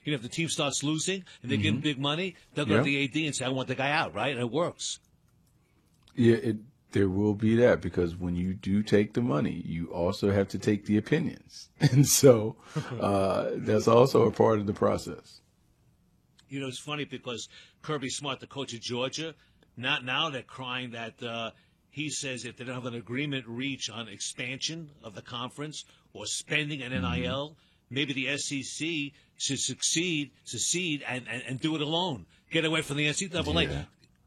If the team starts losing and they give him big money, they'll go to the AD and say, I want the guy out, right? And it works. Yeah, there will be that, because when you do take the money, you also have to take the opinions. And so that's also a part of the process. It's funny because Kirby Smart, the coach of Georgia, now they're crying that he says if they don't have an agreement reached on expansion of the conference or spending an NIL, maybe the SEC should secede and do it alone. Get away from the NCAA. Yeah.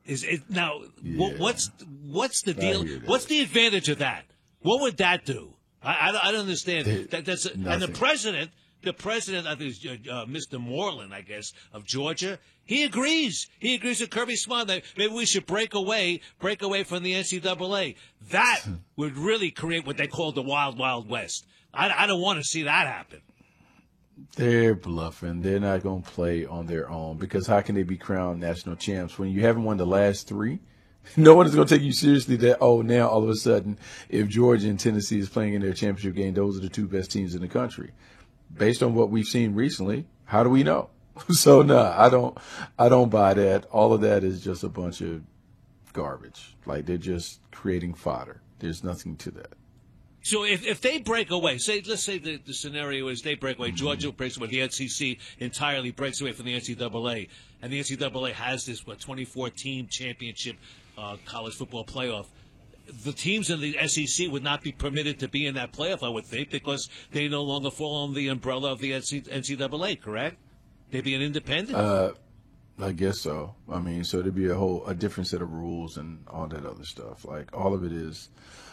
What's the deal? What's the advantage of that? What would that do? I don't understand. And the president, I think is Mr. Moreland, I guess, of Georgia. He agrees. He agrees with Kirby Smart that maybe we should break away from the NCAA. That would really create what they call the Wild Wild West. I don't want to see that happen. They're bluffing. They're not going to play on their own, because how can they be crowned national champs when you haven't won the last three? No one is going to take you seriously that, now all of a sudden, if Georgia and Tennessee is playing in their championship game, those are the two best teams in the country. Based on what we've seen recently, how do we know? So, no, I don't buy that. All of that is just a bunch of garbage. Like, they're just creating fodder. There's nothing to that. So if they break away, let's say the scenario is they break away, Georgia breaks away, the SEC entirely breaks away from the NCAA, and the NCAA has this 24-team championship college football playoff. The teams in the SEC would not be permitted to be in that playoff, I would think, because they no longer fall under the umbrella of the NCAA, correct? They'd be an independent? I guess so. I mean, so there'd be a different set of rules and all that other stuff. Like, all of it is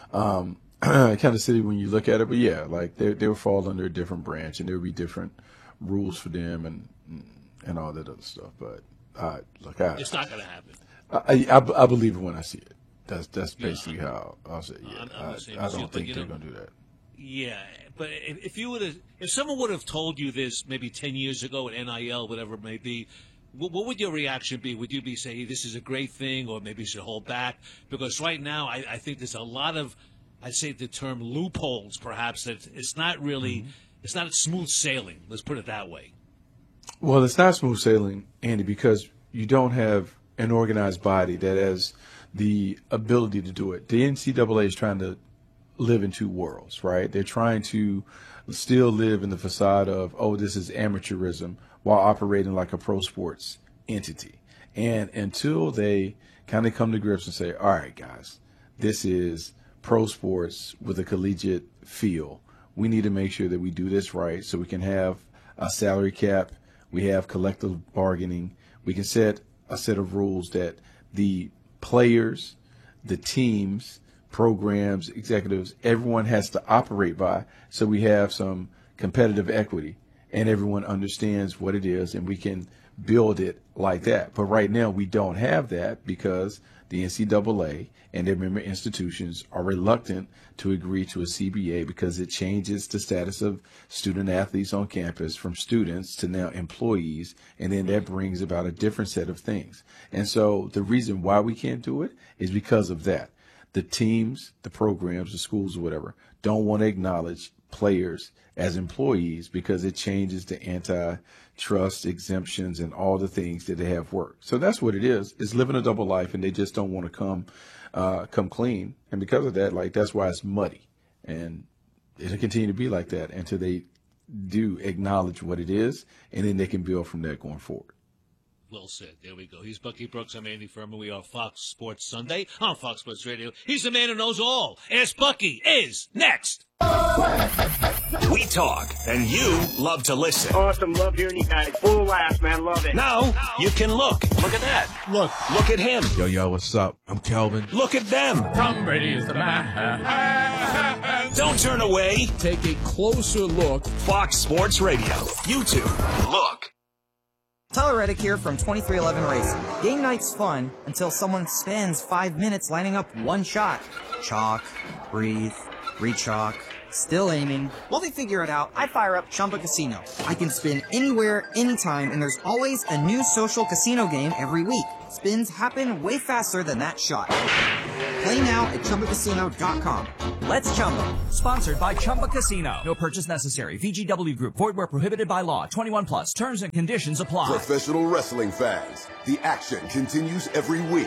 kind of silly when you look at it, but yeah, like they would fall under a different branch, and there would be different rules for them and all that other stuff. But it's not going to happen. I believe it when I see it. That's basically how I'll say. Yeah, I don't think they're going to do that. Yeah, but if someone would have told you this maybe 10 years ago at NIL, whatever it may be, what would your reaction be? Would you be saying this is a great thing, or maybe you should hold back? Because right now, I think there's a lot of, I'd say the term loopholes, perhaps, that it's not really, it's not smooth sailing. Let's put it that way. Well, it's not smooth sailing, Andy, because you don't have an organized body that has the ability to do it. The NCAA is trying to live in two worlds, right? They're trying to still live in the facade of, this is amateurism, while operating like a pro sports entity. And until they kind of come to grips and say, all right, guys, this is pro sports with a collegiate feel. We need to make sure that we do this right so we can have a salary cap. We have collective bargaining. We can set a set of rules that the players, the teams, programs, executives, everyone has to operate by, so we have some competitive equity and everyone understands what it is and we can build it like that. But right now we don't have that because the NCAA and their member institutions are reluctant to agree to a CBA because it changes the status of student athletes on campus from students to now employees, and then that brings about a different set of things. And so the reason why we can't do it is because of that. The teams, the programs, the schools, or whatever, don't want to acknowledge players as employees because it changes the antitrust exemptions and all the things that they have worked. So that's what it is. It's living a double life, and they just don't want to come clean. And because of that, that's why it's muddy. And it'll continue to be like that until they do acknowledge what it is, and then they can build from that going forward. Well said. There we go. He's Bucky Brooks. I'm Andy Furman. We are Fox Sports Sunday on Fox Sports Radio. He's the man who knows all. Ask Bucky is next. We talk, and you love to listen. Awesome. Love hearing you guys. Full laughs, man. Love it. Now you can look. Look at that. Look at him. Yo, what's up? I'm Kelvin. Look at them. Tom Brady is the man. Don't turn away. Take a closer look. Fox Sports Radio. YouTube. Look. Tyler Reddick here from 2311 Racing. Game night's fun until someone spends 5 minutes lining up one shot. Chalk, breathe, re-chalk, still aiming. While they figure it out, I fire up Chumba Casino. I can spin anywhere, anytime, and there's always a new social casino game every week. Spins happen way faster than that shot. Play now at ChumbaCasino.com. Let's Chumba. Sponsored by Chumba Casino. No purchase necessary. VGW Group. Void where prohibited by law. 21 plus. Terms and conditions apply. Professional wrestling fans, the action continues every week.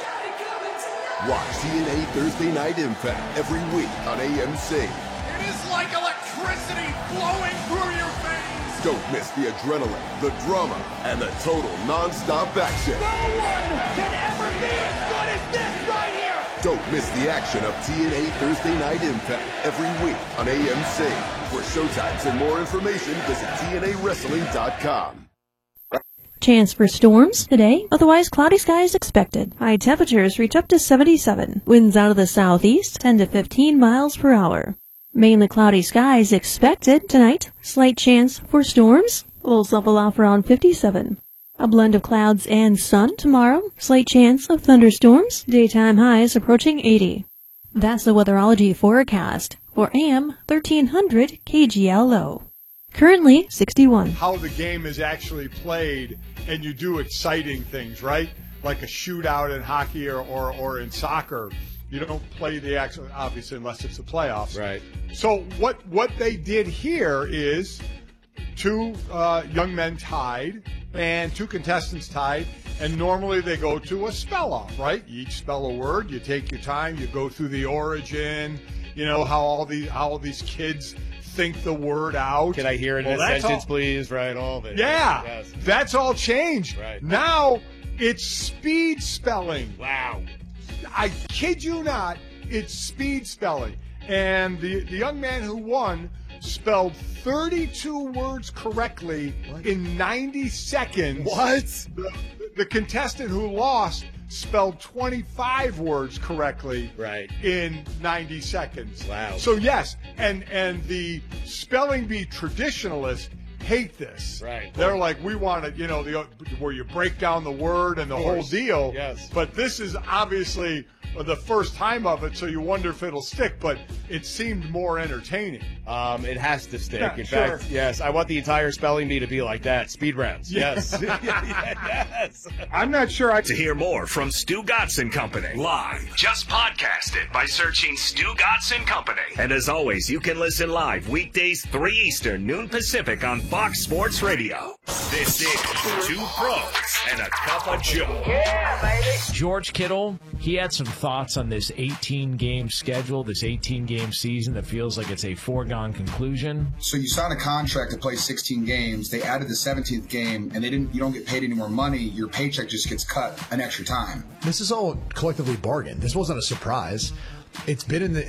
Watch TNA Thursday Night Impact every week on AMC. It is like electricity flowing through your veins. Don't miss the adrenaline, the drama, and the total non-stop action. No one can ever be as good as this right here. Don't miss the action of TNA Thursday Night Impact every week on AMC. For showtimes and more information, visit TNAWrestling.com. Chance for storms today, otherwise cloudy skies expected. High temperatures reach up to 77. Winds out of the southeast, 10 to 15 miles per hour. Mainly cloudy skies expected tonight. Slight chance for storms. Lows level off around 57. A blend of clouds and sun tomorrow. Slight chance of thunderstorms. Daytime highs approaching 80. That's the weatherology forecast for AM 1300 KGLO. Currently 61. How the game is actually played, and you do exciting things, right? Like a shootout in hockey or in soccer. You don't play the actual, obviously, unless it's the playoffs. Right. So what they did here is two young men tied and two contestants tied, and normally they go to a spell-off, right? You each spell a word, you take your time, you go through the origin, you know, how all these kids think the word out. Can I hear it in a sentence, please? Right, all of it. Yeah, yes. That's all changed. Right. Now it's speed spelling. Wow. I kid you not, it's speed spelling. And the young man who won spelled 32 words correctly in 90 seconds. What? The contestant who lost spelled 25 words correctly in 90 seconds. Wow. So yes, and the spelling bee traditionalists hate this. Right. They're like, we want it, where you break down the word and the whole deal. Yes. But this is obviously the first time of it, so you wonder if it'll stick, but it seemed more entertaining. It has to stick. Yeah, in sure. fact, yes, I want the entire spelling bee to be like that. Speed rounds. Yes. Yes. I'm not sure To hear more from Stu Gotson Company live, just podcast it by searching Stu Gotson Company. And as always, you can listen live weekdays 3 Eastern, noon Pacific on Fox Sports Radio. This is Two Pros and a Cup of Joe. Yeah, baby. George Kittle, he had some thoughts on this 18-game schedule, this 18-game season that feels like it's a foregone conclusion. So you sign a contract to play 16 games. They added the 17th game, and you don't get paid any more money. Your paycheck just gets cut an extra time. This is all collectively bargained. This wasn't a surprise. It's been in the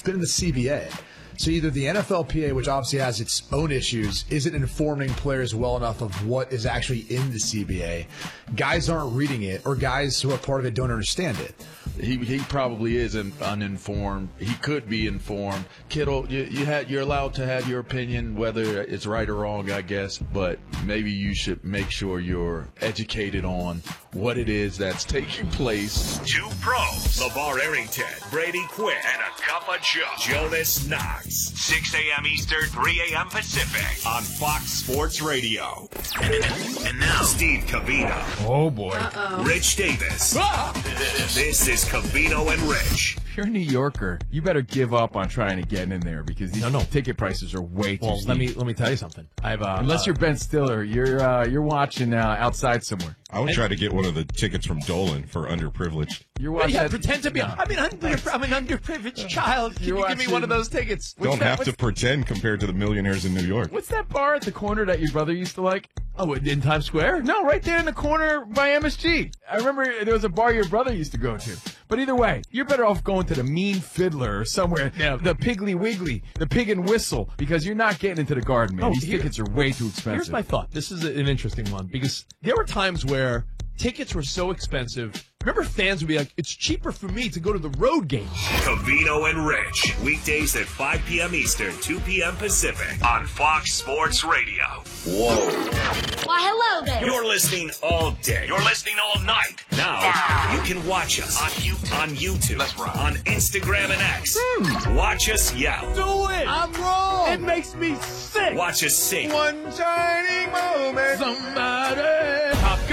CBA. So either the NFLPA, which obviously has its own issues, isn't informing players well enough of what is actually in the CBA. Guys aren't reading it, or guys who are part of it don't understand it. He probably is uninformed. He could be informed. Kittle, you're allowed to have your opinion, whether it's right or wrong, I guess. But maybe you should make sure you're educated on what it is that's taking place. Two Pros, LeVar Arrington, Brady Quinn, and a Cup of Joe, Jonas Knox. 6 a.m. Eastern, 3 a.m. Pacific on Fox Sports Radio. And now, Steve Covino. Oh, boy. Rich Davis. This is Covino and Rich. If you're a New Yorker, you better give up on trying to get in there because these ticket prices are way too steep. Let me tell you something. Unless you're Ben Stiller, you're watching outside somewhere. I would try to get one of the tickets from Dolan for underprivileged. You're watching. Pretend to be. I'm an underprivileged child. Can you give me one of those tickets? Don't have to pretend compared to the millionaires in New York. What's that bar at the corner that your brother used to like? Oh, in Times Square? No, right there in the corner by MSG. I remember there was a bar your brother used to go to. But either way, you're better off going to the Mean Fiddler or somewhere, the Piggly Wiggly, the Pig and Whistle, because you're not getting into the Garden, man. These tickets are way too expensive. Here's my thought. This is an interesting one, because there were times where tickets were so expensive. Remember, fans would be like, it's cheaper for me to go to the road game. Covino and Rich, weekdays at 5 p.m. Eastern, 2 p.m. Pacific on Fox Sports Radio. Whoa. Why, hello there. You're listening all day. You're listening all night. Now, you can watch us on YouTube, on Instagram and X. Watch us yell. Do it. I'm wrong. It makes me sick. Watch us sing. One shining moment. Somebody. Pop goes and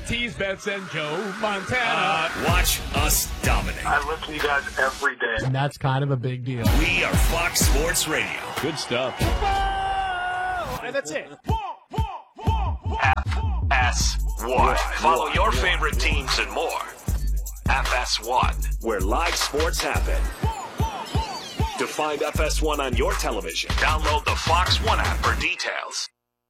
Ortiz, Betts, and Joe Montana. Watch us dominate. I listen to you guys every day. And that's kind of a big deal. We are Fox Sports Radio. Good stuff. And that's it. FS1. Follow your favorite teams and more. FS1, where live sports happen. To find FS1 on your television, download the Fox One app for details.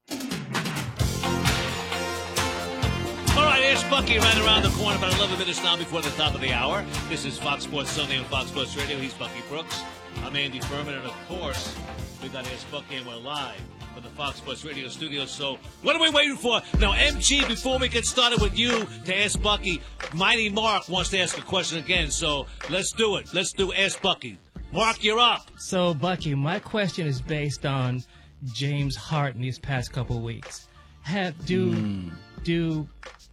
All right, here's Bucky right around the corner, about 11 minutes now before the top of the hour. This is Fox Sports Sunday on Fox Sports Radio. He's Bucky Brooks. I'm Andy Furman, and of course, we got Ask Bucky, and we're live from the Fox Sports Radio studio. So, what are we waiting for? Now, MG, before we get started with you to Ask Bucky, Mighty Mark wants to ask a question again. So, let's do it. Let's do Ask Bucky. Mark, you're up. So, Bucky, my question is based on James Harden these past couple weeks. Do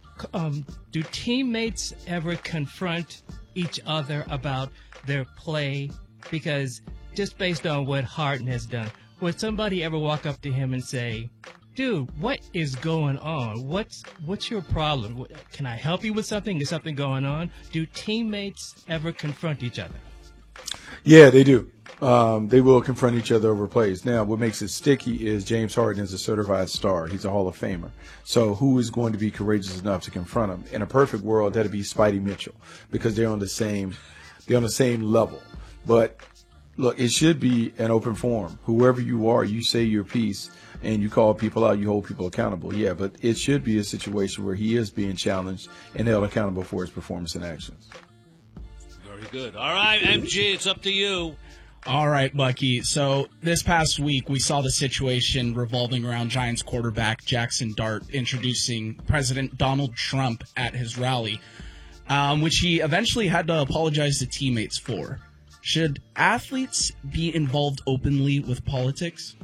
teammates ever confront each other about their play? Because just based on what Harden has done, would somebody ever walk up to him and say, dude, what is going on? What's your problem? Can I help you with something? Is something going on? Do teammates ever confront each other? Yeah, they do. They will confront each other over plays. Now, what makes it sticky is James Harden is a certified star. He's a Hall of Famer. So who is going to be courageous enough to confront him? In a perfect world, that'd be Spidey Mitchell, because they're on the same level. But look, it should be an open forum. Whoever you are, you say your piece and you call people out, you hold people accountable. Yeah, but it should be a situation where he is being challenged and held accountable for his performance and actions. Very good. All right, MG, it's up to you. All right, Bucky. So this past week, we saw the situation revolving around Giants quarterback Jackson Dart introducing President Donald Trump at his rally, which he eventually had to apologize to teammates for. Should athletes be involved openly with politics?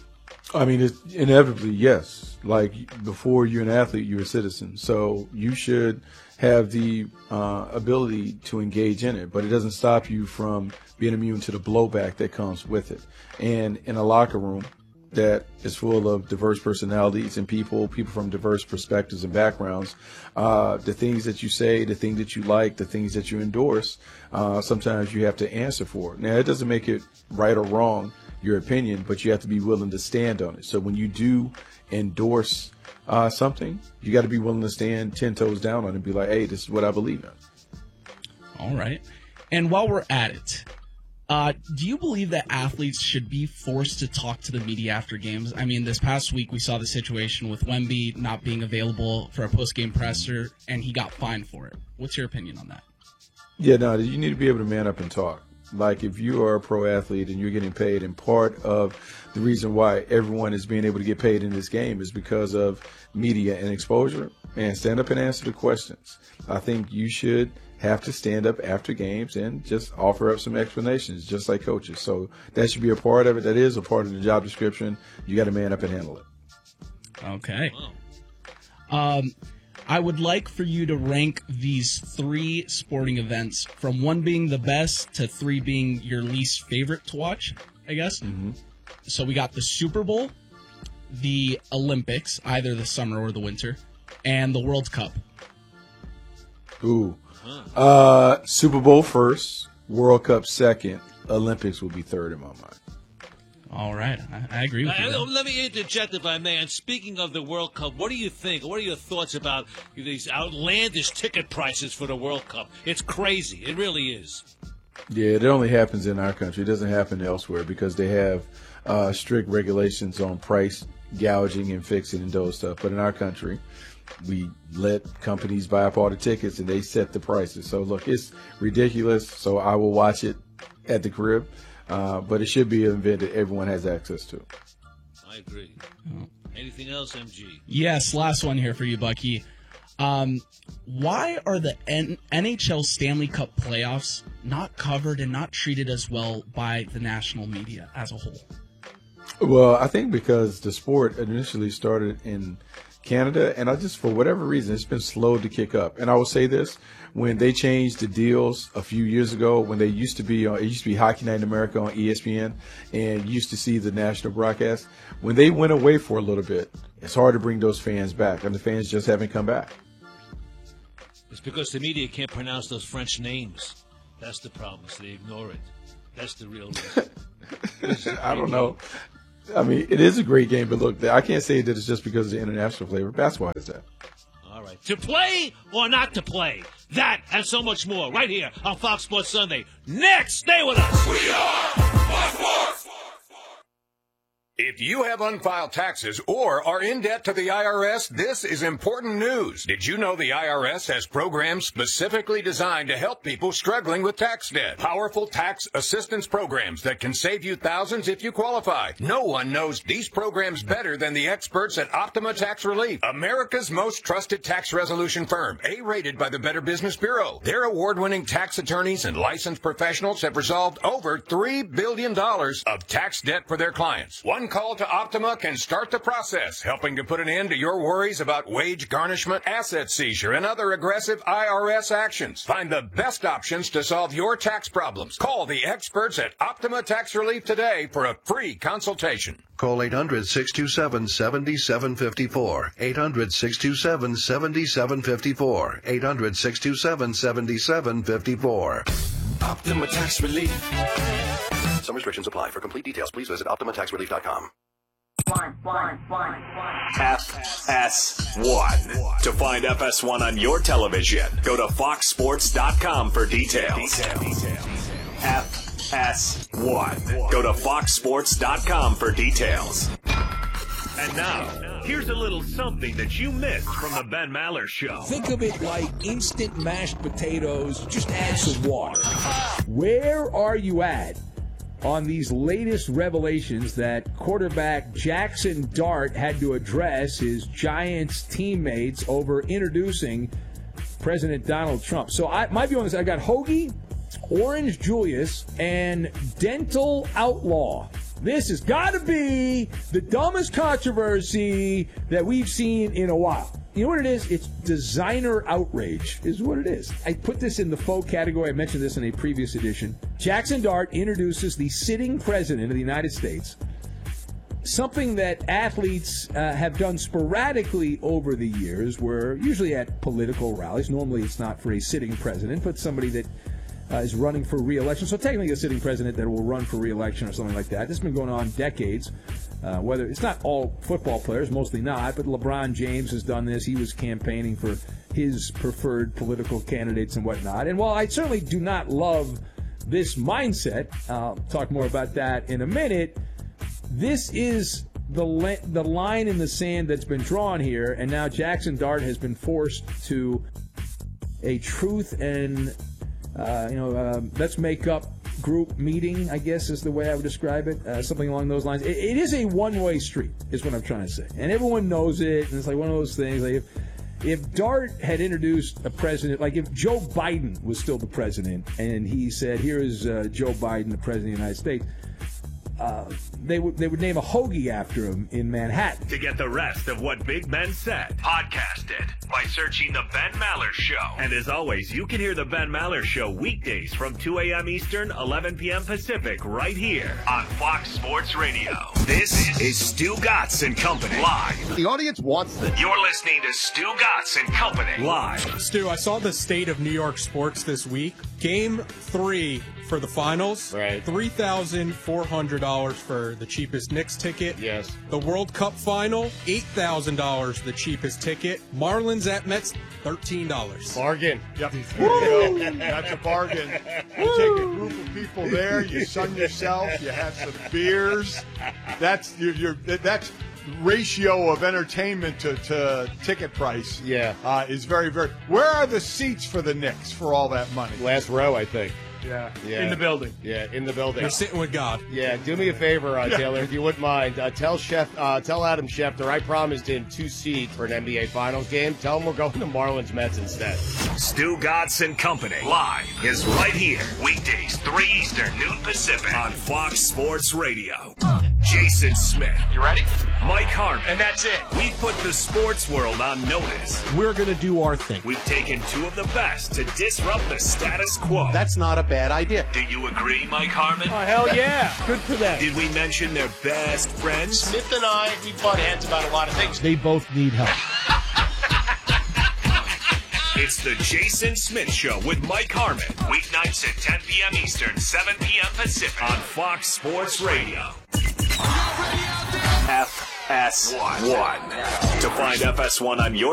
I mean, it's inevitably, yes. Like, before you're an athlete, you're a citizen. So you should have the ability to engage in it, but it doesn't stop you from being immune to the blowback that comes with it. And in a locker room that is full of diverse personalities and people from diverse perspectives and backgrounds, the things that you say, the things that you like, the things that you endorse, sometimes you have to answer for it. Now, it doesn't make it right or wrong, your opinion, but you have to be willing to stand on it. So when you do endorse something, you got to be willing to stand 10 toes down on it and be like, hey, this is what I believe in. All right. And while we're at it, do you believe that athletes should be forced to talk to the media after games? I mean, this past week we saw the situation with Wemby not being available for a post-game presser, and he got fined for it. What's your opinion on that? Yeah, no, you need to be able to man up and talk. Like, if you are a pro athlete and you're getting paid, and part of the reason why everyone is being able to get paid in this game is because of media and exposure, man, stand up and answer the questions. I think you should have to stand up after games and just offer up some explanations, just like coaches. So that should be a part of it. That is a part of the job description. You got to man up and handle it. Okay. I would like for you to rank these 3 sporting events from 1 being the best to 3 being your least favorite to watch, I guess. Mm-hmm. So we got the Super Bowl, the Olympics, either the summer or the winter, and the World Cup. Ooh. Super Bowl first, World Cup second, Olympics will be third in my mind. All right. I agree with you. Let me interject, if I may. And speaking of the World Cup, what do you think? What are your thoughts about these outlandish ticket prices for the World Cup? It's crazy. It really is. Yeah, it only happens in our country. It doesn't happen elsewhere because they have strict regulations on price gouging and fixing and those stuff. But in our country, we let companies buy up all the tickets and they set the prices. So, look, it's ridiculous. So I will watch it at the crib. But it should be an event that everyone has access to. I agree. Anything else, MG? Yes, last one here for you, Bucky. Why are the NHL Stanley Cup playoffs not covered and not treated as well by the national media as a whole? Well, I think because the sport initially started in Canada, and for whatever reason, it's been slow to kick up. And I will say this, when they changed the deals a few years ago, when they used to be it used to be Hockey Night in America on ESPN, and you used to see the national broadcast. When they went away for a little bit, it's hard to bring those fans back, and the fans just haven't come back. It's because the media can't pronounce those French names. That's the problem, so they ignore it. That's the real reason. I don't know. I mean, it is a great game, but look, I can't say that it's just because of the international flavor. Basketball is that. All right. To play or not to play? That and so much more right here on Fox Sports Sunday. Next, stay with us. We are Fox Sports. If you have unfiled taxes or are in debt to the IRS, this is important news. Did you know the IRS has programs specifically designed to help people struggling with tax debt? Powerful tax assistance programs that can save you thousands if you qualify. No one knows these programs better than the experts at Optima Tax Relief, America's most trusted tax resolution firm, A-rated by the Better Business Bureau. Their award-winning tax attorneys and licensed professionals have resolved over $3 billion of tax debt for their clients. One call to Optima can start the process, helping to put an end to your worries about wage garnishment, asset seizure, and other aggressive IRS actions. Find the best options to solve your tax problems. Call the experts at Optima Tax Relief today for a free consultation. Call 800-627-7754. 800-627-7754. 800-627-7754. Optima Tax Relief. Some restrictions apply. For complete details, please visit OptimaTaxRelief.com. FS1. To find FS1 on your television, go to foxsports.com for details. FS1. Go to foxsports.com for details. And now, here's a little something that you missed from the Ben Maller Show. Think of it like instant mashed potatoes. Just add some water. Where are you at on these latest revelations that quarterback Jackson Dart had to address his Giants teammates over introducing President Donald Trump? So my view on this, I got Hoagie, Orange Julius, and Dental Outlaw. This has got to be the dumbest controversy that we've seen in a while. You know what it is? It's designer outrage is what it is. I put this in the faux category. I mentioned this in a previous edition. Jackson Dart introduces the sitting president of the United States, something that athletes have done sporadically over the years, where usually at political rallies. Normally it's not for a sitting president, but somebody that is running for re-election. So technically a sitting president that will run for re-election or something like that. This has been going on decades. Whether it's not all football players, mostly not, but LeBron James has done this. He was campaigning for his preferred political candidates and whatnot. And while I certainly do not love this mindset, I'll talk more about that in a minute, this is the line in the sand that's been drawn here, and now Jackson Dart has been forced to a truth and let's make up group meeting, I guess is the way I would describe it, something along those lines. It is a one-way street, is what I'm trying to say, and everyone knows it. And it's like one of those things. Like if Dart had introduced a president, like if Joe Biden was still the president, and he said, "Here is Joe Biden, the president of the United States," they would name a hoagie after him in Manhattan. To get the rest of what Big Ben said, podcast it by searching The Ben Maller Show. And as always, you can hear The Ben Maller Show weekdays from 2 a.m. Eastern, 11 p.m. Pacific, right here on Fox Sports Radio. This is Stu Gatz and Company live. The audience wants this. You're listening to Stu Gatz and Company live. Stu, I saw the state of New York sports this week. Game 3 for the finals. Right. $3,400 for the cheapest Knicks ticket. Yes. The World Cup final, $8,000 the cheapest ticket. Marlins at Mets, $13. Bargain. Yep. There you go. That's a bargain. You take a group of people there, you sun yourself, you have some beers. That's that's ratio of entertainment to ticket price. Yeah. Is very, very. Where are the seats for the Knicks for all that money? Last row, I think. Yeah. Yeah. In the building. Yeah, in the building. You're sitting with God. Yeah, do me a favor, Taylor, if you wouldn't mind. Tell Adam Schefter I promised him 2 seats for an NBA Finals game. Tell him we're going to Marlins Mets instead. Stu Gatz and Company live is right here. Weekdays, 3 Eastern, noon Pacific on Fox Sports Radio. Jason Smith. You ready? Mike Harmon. And that's it. We put the sports world on notice. We're going to do our thing. We've taken 2 of the best to disrupt the status quo. That's not a bad idea. Do you agree, Mike Harmon? Oh, hell yeah. Good for them. Did we mention their best friends? Smith and I, we butt heads about a lot of things. They both need help. It's the Jason Smith Show with Mike Harmon. Weeknights at 10 p.m. Eastern, 7 p.m. Pacific on Fox Sports Radio. FS1. To find FS1 on your